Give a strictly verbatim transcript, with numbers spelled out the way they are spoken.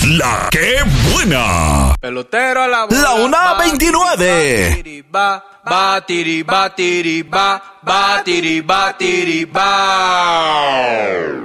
La que buena. Pelotero a la bola. La una veintinueve. Batiri, batiri, batiri, batiri, batiri, batiri,